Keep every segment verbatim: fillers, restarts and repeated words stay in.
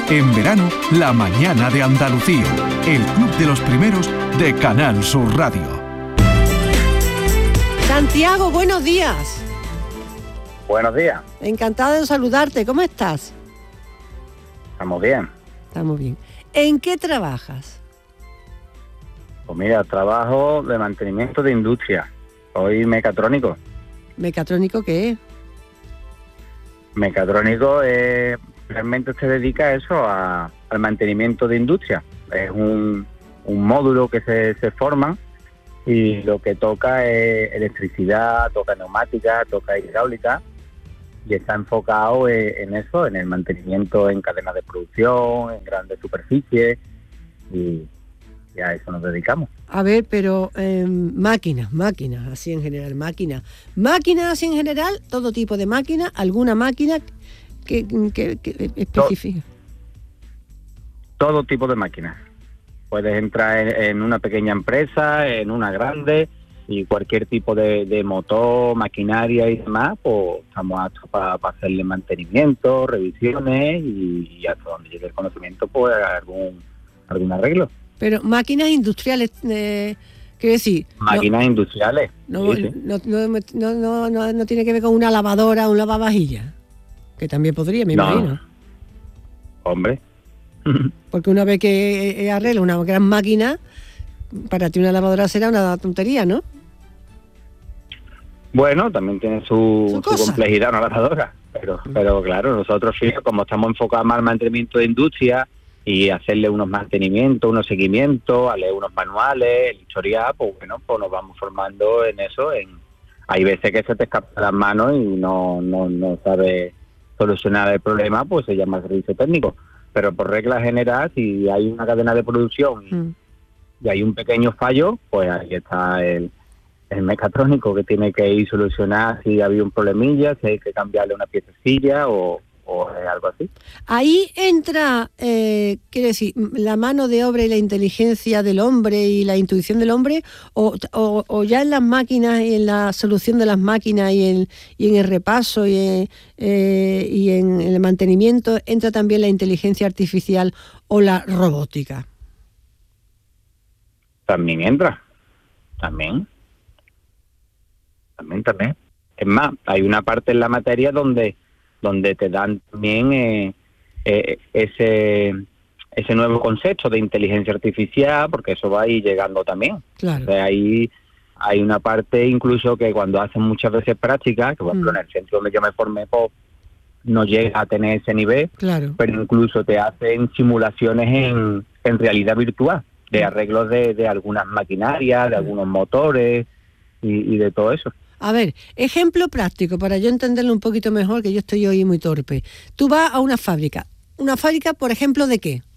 En verano, La Mañana de Andalucía, el club de los primeros de Canal Sur Radio. Santiago, buenos días. Buenos días. Encantado de saludarte. ¿Cómo estás? Estamos bien. Estamos bien. ¿En qué trabajas? Pues mira, trabajo de mantenimiento de industria. Soy mecatrónico. ¿Mecatrónico qué es? Mecatrónico eh, realmente se dedica a eso, a, al mantenimiento de industria. Es un, un módulo que se, se forma y lo que toca es electricidad, toca neumática, toca hidráulica y está enfocado en, en eso, en el mantenimiento en cadenas de producción, en grandes superficies y, y a eso nos dedicamos. A ver, pero eh, máquinas, máquinas, así en general, máquinas. Máquinas así en general, todo tipo de máquinas, alguna máquina que, que, que especifica. Todo, todo tipo de máquinas. Puedes entrar en, en una pequeña empresa, en una grande, y cualquier tipo de, de motor, maquinaria y demás, pues estamos aptos para pa hacerle mantenimiento, revisiones y, y hasta donde llegue el conocimiento, pues algún, algún arreglo. Pero máquinas industriales, eh, quiero decir... Máquinas no, industriales. No, sí, sí. No, no, no, no, no, no tiene que ver con una lavadora o un lavavajillas, que también podría, me no. imagino. Hombre. Porque una vez que arregla una gran máquina, para ti una lavadora será una tontería, ¿no? Bueno, también tiene su, ¿Su su complejidad una lavadora, pero, pero claro, nosotros sí, como estamos enfocados más al mantenimiento de industria y hacerle unos mantenimientos, unos seguimientos, a leer unos manuales, el historial, pues bueno, pues nos vamos formando en eso. En hay veces que se te escapan las manos y no, no, no sabes solucionar el problema, pues se llama servicio técnico. Pero por regla general, si hay una cadena de producción y, mm. y hay un pequeño fallo, pues ahí está el, el mecatrónico que tiene que ir a solucionar si había un problemilla, si hay que cambiarle una piececilla o... o algo así. Ahí entra, eh, quiere decir, la mano de obra y la inteligencia del hombre y la intuición del hombre, o, o, o ya en las máquinas y en la solución de las máquinas y en, y en el repaso y en, eh, y en el mantenimiento entra también la inteligencia artificial o la robótica. También entra, también, también, también. Es más, hay una parte en la materia donde donde te dan también eh, eh, ese ese nuevo concepto de inteligencia artificial, porque eso va a ir llegando también. Claro. O sea, ahí hay una parte incluso que cuando hacen muchas veces prácticas, que por ejemplo mm. en el centro donde yo me formé, pues, no llega a tener ese nivel, claro. pero incluso te hacen simulaciones en, en realidad virtual, de arreglos de, de algunas maquinarias, de algunos motores y, y de todo eso. A ver, ejemplo práctico, para yo entenderlo un poquito mejor, que yo estoy hoy muy torpe. Tú vas a una fábrica. ¿Una fábrica, por ejemplo, de qué?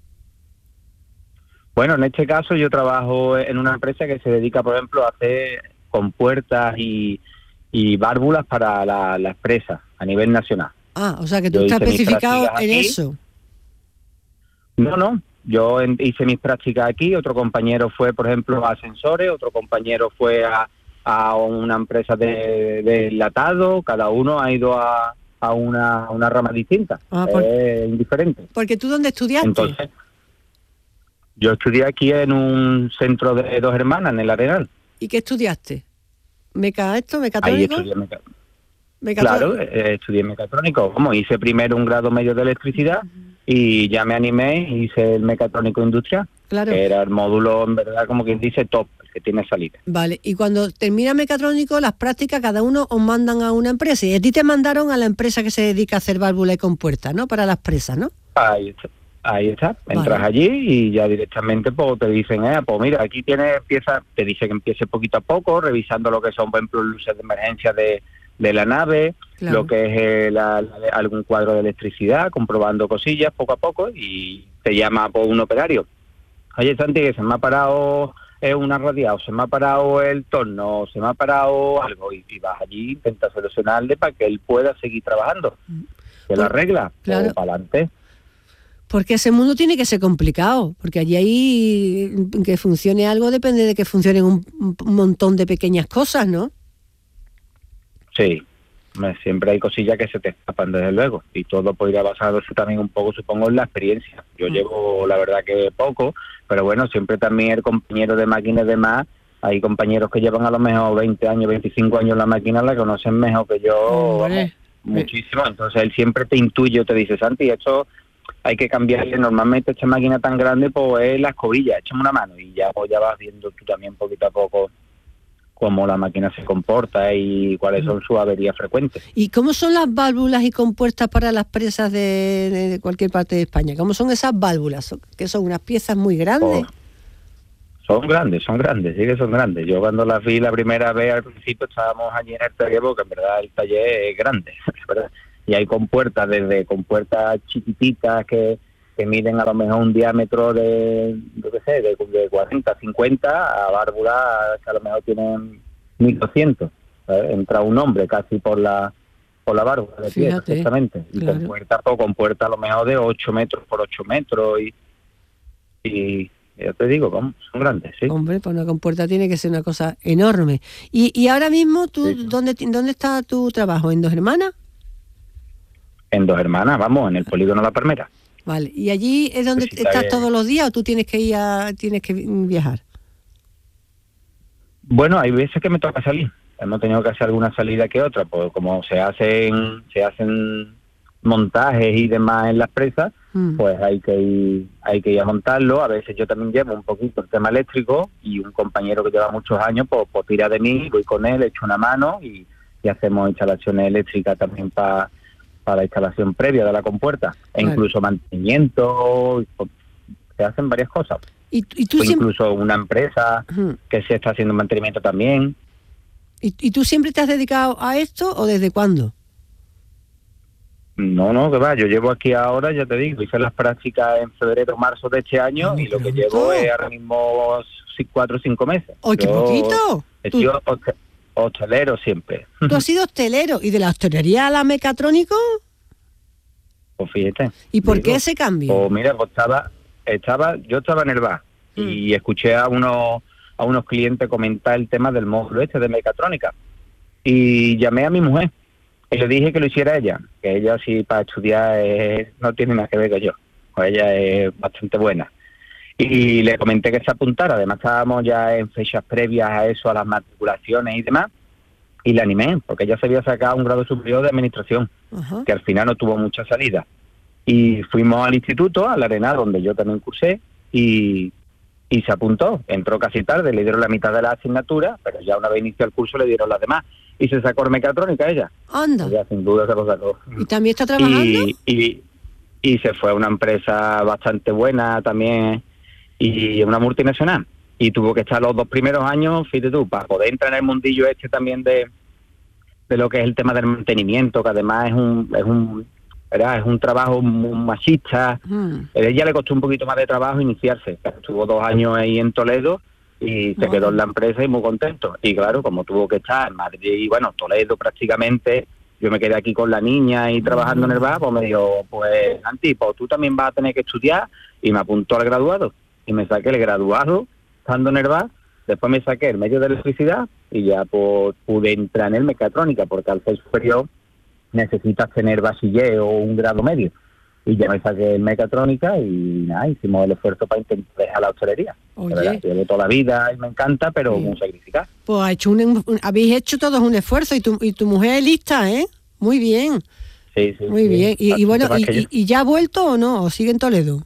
Bueno, en este caso yo trabajo en una empresa que se dedica, por ejemplo, a hacer compuertas y, y válvulas para la, las presas a nivel nacional. Ah, o sea que tú yo estás especificado en aquí. eso. No, no. Yo en, hice mis prácticas aquí, otro compañero fue, por ejemplo, a ascensores, otro compañero fue a... a una empresa de, de enlatado, cada uno ha ido a, a una, una rama distinta, ah, por, es indiferente. Porque tú, ¿dónde estudiaste? Entonces, yo estudié aquí en un centro de dos hermanas, en el Arenal. ¿Y qué estudiaste? ¿Meca esto, mecatrónico? Ahí estudié meca... ¿Mecatrónico? Claro, eh, estudié mecatrónico. Como hice primero un grado medio de electricidad uh-huh. y ya me animé y hice el mecatrónico industrial, claro. que era el módulo, en verdad, como quien dice, top, que tiene salida. Vale, y cuando termina mecatrónico, las prácticas cada uno os mandan a una empresa, y a ti te mandaron a la empresa que se dedica a hacer válvulas y compuertas, ¿no? Para las presas, ¿no? Ahí está, ahí está. Entras vale. allí y ya directamente pues te dicen, eh, pues mira, aquí tienes empieza, te dice que empiece poquito a poco, revisando lo que son, por ejemplo, luces de emergencia de, de la nave, claro. lo que es eh, la, la, algún cuadro de electricidad, comprobando cosillas poco a poco, y te llama por un operario. Oye, Santi, que se me ha parado es una radial, se me ha parado el torno, se me ha parado algo, y, y vas allí, intentas solucionarle para que él pueda seguir trabajando. ¿Se lo arregla? Claro. O para adelante. Porque ese mundo tiene que ser complicado, porque allí hay, que funcione algo depende de que funcionen un, un montón de pequeñas cosas, ¿no? Sí, siempre hay cosillas que se te escapan, desde luego, y todo podría basarse también un poco, supongo, en la experiencia. Yo mm. llevo, la verdad, que poco, pero bueno, siempre también el compañero de máquina y demás, hay compañeros que llevan a lo mejor veinte años, veinticinco años en la máquina, la conocen mejor que yo, vamos, muchísimo. Entonces él siempre te intuye, te dice, Santi, esto hay que cambiarle, normalmente esta máquina tan grande, pues es la escobilla, échame una mano, y ya, pues, ya vas viendo tú también poquito a poco cómo la máquina se comporta y cuáles son sus averías frecuentes. ¿Y cómo son las válvulas y compuertas para las presas de, de, de cualquier parte de España? ¿Cómo son esas válvulas? ¿Que son unas piezas muy grandes? Oh, son grandes, son grandes, sí que son grandes. Yo cuando las vi la primera vez, al principio estábamos allí en el taller, porque en verdad el taller es grande, ¿verdad? Y hay compuertas, desde compuertas chiquititas que, que miden a lo mejor un diámetro de, yo qué sé, de, de cuarenta, cincuenta, a válvulas que a lo mejor tienen mil doscientos. ¿sabes? Entra un hombre casi por la por la válvula de pie, exactamente. Y claro. compuertas, pues, compuertas a lo mejor de ocho metros por ocho metros y... y ya te digo, ¿cómo? Son grandes, sí. Hombre, pues una compuerta tiene que ser una cosa enorme. Y, y ahora mismo, tú, sí. ¿dónde, ¿dónde está tu trabajo? ¿En Dos Hermanas? En Dos Hermanas, vamos, en el polígono La Palmera. Vale, ¿y allí es donde pues estás que... todos los días o tú tienes que ir a, tienes que viajar? Bueno, hay veces que me toca salir. Hemos tenido que hacer alguna salida que otra, pues como se hacen, se hacen montajes y demás en las presas, mm. pues hay que ir, hay que ir a montarlo. A veces yo también llevo un poquito el tema eléctrico y un compañero que lleva muchos años, pues, pues tira de mí, voy con él, echo una mano y, y hacemos instalaciones eléctricas también para para la instalación previa de la compuerta, e claro. incluso mantenimiento, se hacen varias cosas. ¿Y, y tú o siempre... incluso una empresa uh-huh. que se está haciendo mantenimiento también. ¿Y, ¿Y tú siempre te has dedicado a esto o desde cuándo? No, no, que va, yo llevo aquí ahora, ya te digo, hice las prácticas en febrero, marzo de este año oh, y lo que llevo es ahora mismo cuatro o cinco meses. ¡Ay, qué poquito! He sido hostelero siempre. ¿Tú has sido hostelero? ¿Y de la hostelería a la mecatrónico? Pues fíjate. ¿Y por digo, qué ese cambio? Pues mira, pues estaba, estaba, yo estaba en el bar mm. y escuché a unos a unos clientes comentar el tema del módulo este de mecatrónica. Y llamé a mi mujer y le dije que lo hiciera ella, que ella sí para estudiar es, no tiene nada que ver con yo, pues ella es bastante buena. Y le comenté que se apuntara, además estábamos ya en fechas previas a eso, a las matriculaciones y demás, y le animé, porque ella se había sacado un grado superior de administración, uh-huh. que al final no tuvo mucha salida. Y fuimos al instituto, al Arenal, donde yo también cursé, y, y se apuntó. Entró casi tarde, le dieron la mitad de la asignatura, pero ya una vez inició el curso le dieron las demás. Y se sacó mecatrónica ella. Anda. Ella sin duda se lo sacó. ¿Y también está trabajando? Y, y, y se fue a una empresa bastante buena también, y una multinacional, y tuvo que estar los dos primeros años, fíjate tú, para poder entrar en el mundillo este también de de lo que es el tema del mantenimiento, que además es un es un ¿verdad? es un trabajo muy machista. Mm. A ella le costó un poquito más de trabajo iniciarse, estuvo dos años ahí en Toledo y se oh. quedó en la empresa y muy contento, y claro, como tuvo que estar en Madrid y bueno, Toledo prácticamente, yo me quedé aquí con la niña y trabajando mm. en el bar, pues me dijo, pues Santi, pues tú también vas a tener que estudiar, y me apuntó al graduado. Y me saqué el graduado estando en el bar, después me saqué el medio de electricidad y ya pues, pude entrar en el mecatrónica, porque al ser superior necesitas tener bachiller o un grado medio. Y ya me saqué el mecatrónica y nada, hicimos el esfuerzo para intentar dejar la hostelería. Oye. Llevo toda la vida y me encanta, pero muy sacrificado. Pues ha hecho un, un, habéis hecho todos un esfuerzo y tu, y tu mujer es lista, ¿eh? Muy bien. Sí, sí. Muy sí. bien. Y, y bueno, y, y, ¿y ya ha vuelto o no? ¿O sigue en Toledo?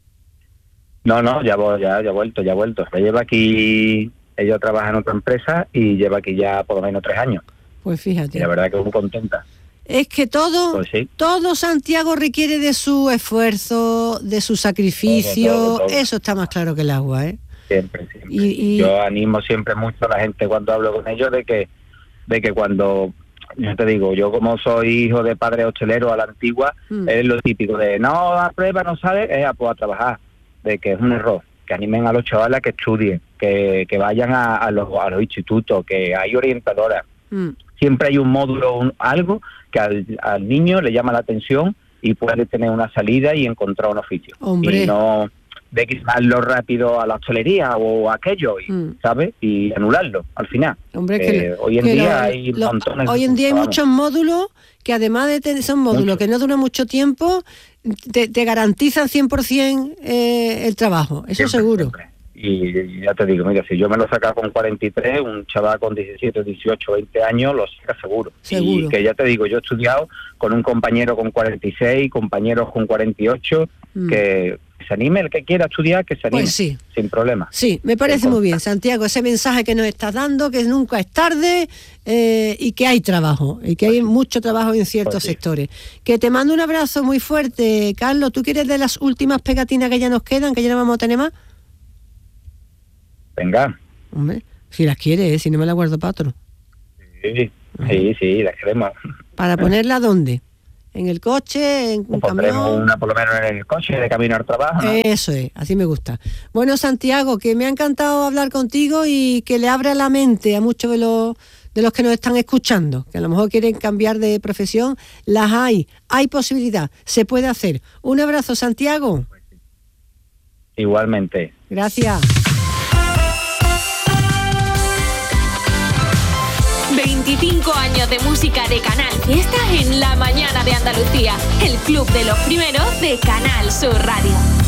No, no, ya voy, ya, ya he vuelto, ya he vuelto. Me lleva aquí, ella trabaja en otra empresa y lleva aquí ya por lo menos tres años. Pues fíjate. Y la verdad que muy contenta. Es que todo, pues sí. todo Santiago requiere de su esfuerzo, de su sacrificio. Todo, todo, todo. Eso está más claro que el agua, ¿eh? Siempre, siempre. Y, y... Yo animo siempre mucho a la gente cuando hablo con ellos de que, de que cuando, yo te digo, yo como soy hijo de padre hostelero a la antigua, mm. es lo típico de no, a prueba no sale, es a, pues, a trabajar. De que es un error, que animen a los chavales a que estudien, que, que vayan a, a, los, a los institutos, que hay orientadoras. Mm. Siempre hay un módulo, un, algo que al, al niño le llama la atención y puede tener una salida y encontrar un oficio. Hombre. Y no, de quitarlo rápido a la hostelería o a aquello, y, mm. ¿sabes? Y anularlo al final. Hombre, eh, que, hoy en que día lo, hay lo, montones hoy en día hay vamos. muchos módulos que además de tener, son módulos Mucho. que no duran mucho tiempo, te, te garantizan cien por ciento eh, el trabajo, eso siempre, seguro. Siempre. Y ya te digo, mira, si yo me lo saca con cuarenta y tres, un chaval con diecisiete, dieciocho, veinte años lo saca seguro. Seguro. Y que ya te digo, yo he estudiado con un compañero con cuarenta y seis, compañeros con cuarenta y ocho, mm. que se anime, el que quiera estudiar, que se anime, pues sí. sin problema. Sí, me parece muy bien, Santiago, ese mensaje que nos estás dando, que nunca es tarde eh, y que hay trabajo, y que pues hay sí. mucho trabajo en ciertos pues sí. sectores. Que te mando un abrazo muy fuerte, Carlos. ¿Tú quieres de las últimas pegatinas que ya nos quedan, que ya no vamos a tener más? Venga. Hombre, si las quieres, ¿eh? Si no me las guardo para otro. Sí, sí, sí, las queremos. ¿Para ponerla dónde? ¿En el coche? ¿En un camión? Una por lo menos en el coche, de camino al trabajo, ¿no? Eso es, así me gusta. Bueno, Santiago, que me ha encantado hablar contigo y que le abra la mente a muchos de los, de los que nos están escuchando, que a lo mejor quieren cambiar de profesión. Las hay, hay posibilidad, se puede hacer. Un abrazo, Santiago. Igualmente. Gracias. veinticinco años de música de Canal Fiesta en la mañana de Andalucía. El club de los primeros de Canal Sur Radio.